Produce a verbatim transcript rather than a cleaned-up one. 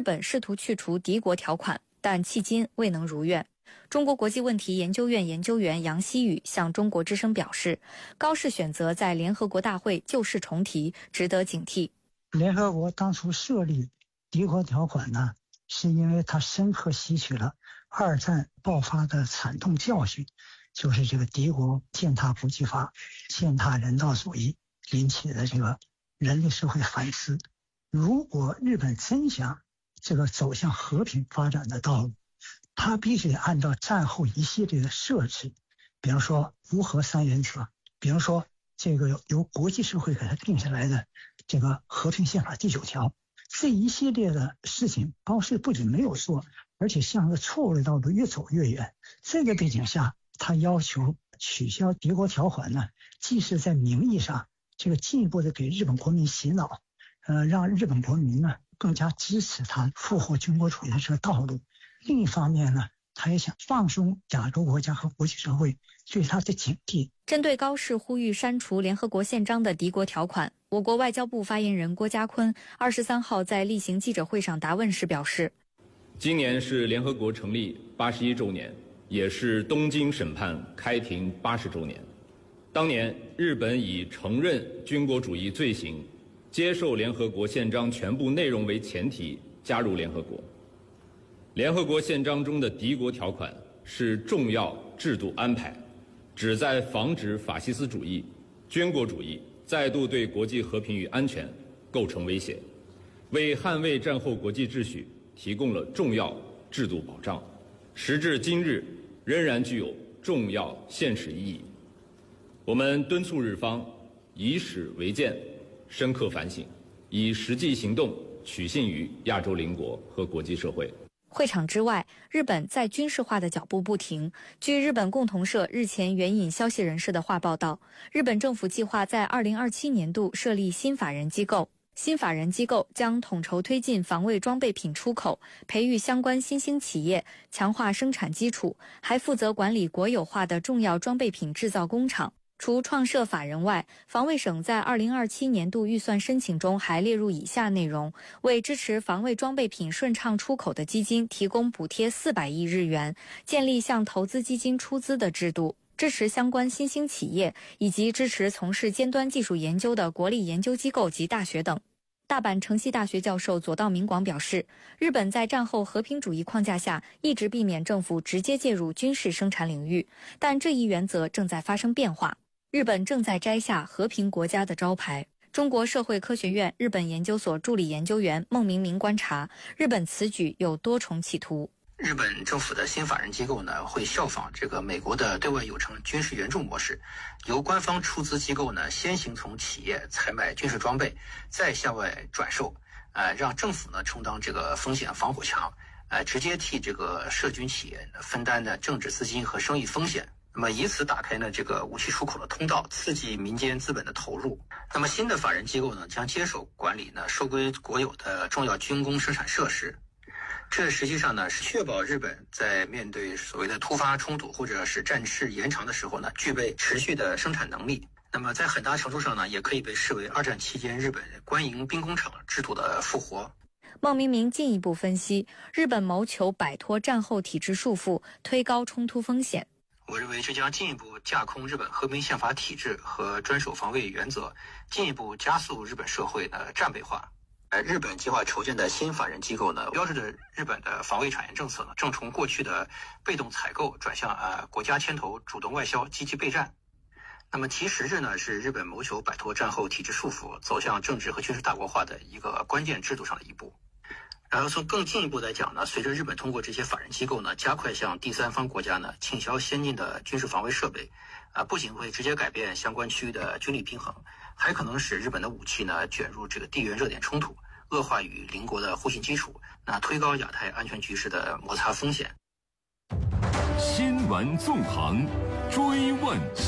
本试图去除敌国条款，但迄今未能如愿。中国国际问题研究院研究员杨希宇向中国之声表示，高市选择在联合国大会旧事重提，值得警惕。 联合国当初设立敌国条款呢，是因为它深刻吸取了二战爆发的惨痛教训，就是这个敌国践踏国际法、践踏人道主义引起的这个人类社会反思。如果日本真想这个走向和平发展的道路，它必须得按照战后一系列的设置，比方说无核三原则，比方说这个由国际社会给它定下来的这个和平宪法第九条，这一系列的事情高市不仅没有做，而且向着错误的道路越走越远。这个背景下，他要求取消敌国条款呢，既是在名义上这个进一步的给日本国民洗脑，呃，让日本国民呢更加支持他复活军国主义的这个道路。另一方面呢，他也想放松亚洲国家和国际社会对他的警惕。 针对高市呼吁删除联合国宪章的敌国条款，我国外交部发言人郭家坤二十三号在例行记者会上答问时表示， 今年是联合国成立八十一周年，也是东京审判开庭八十周年。当年日本以承认军国主义罪行、接受联合国宪章全部内容为前提加入联合国。联合国宪章中的敌国条款是重要制度安排，旨在防止法西斯主义、军国主义再度对国际和平与安全构成威胁，为捍卫战后国际秩序提供了重要制度保障，时至今日仍然具有重要现实意义。我们敦促日方以史为鉴，深刻反省，以实际行动取信于亚洲邻国和国际社会。 会场之外，日本在军事化的脚步不停。据日本共同社日前援引消息人士的话报道，日本政府计划在二零二七年度设立新法人机构，新法人机构将统筹推进防卫装备品出口，培育相关新兴企业，强化生产基础，还负责管理国有化的重要装备品制造工厂。除创设法人外，防卫省在二零二七年度预算申请中还列入以下内容：为支持防卫装备品顺畅出口的基金提供补贴四百亿日元，建立向投资基金出资的制度，支持相关新兴企业，以及支持从事尖端技术研究的国立研究机构及大学等。大阪城西大学教授佐道明广表示，日本在战后和平主义框架下一直避免政府直接介入军事生产领域，但这一原则正在发生变化。日本正在摘下和平国家的招牌。中国社会科学院日本研究所助理研究员孟明明观察，日本此举有多重企图。 日本政府的新法人机构呢，会效仿这个美国的对外有偿军事援助模式，由官方出资机构呢先行从企业采买军事装备，再向外转售，呃，让政府呢充当这个风险防火墙，呃，直接替这个涉军企业分担的政治资金和生意风险。那么以此打开呢这个武器出口的通道，刺激民间资本的投入。那么新的法人机构呢将接手管理呢收归国有的重要军工生产设施。这实际上呢是确保日本在面对所谓的突发冲突或者是战事延长的时候呢，具备持续的生产能力。那么在很大程度上呢，也可以被视为二战期间日本官营兵工厂制度的复活。 孟明明进一步分析，日本谋求摆脱战后体制束缚，推高冲突风险。 我认为这将进一步架空日本和平宪法体制和专守防卫原则，进一步加速日本社会的战备化。呃，日本计划筹建的新法人机构呢，标志着日本的防卫产业政策呢，正从过去的被动采购转向呃国家牵头、主动外销、积极备战。那么其实质呢，是日本谋求摆脱战后体制束缚，走向政治和军事大国化的一个关键制度上的一步。然后从更进一步来讲呢，随着日本通过这些法人机构呢，加快向第三方国家呢倾销先进的军事防卫设备，啊，不仅会直接改变相关区域的军力平衡，还可能使日本的武器呢卷入这个地缘热点冲突，恶化与邻国的互信基础，那推高亚太安全局势的摩擦风险。 新闻纵横，追问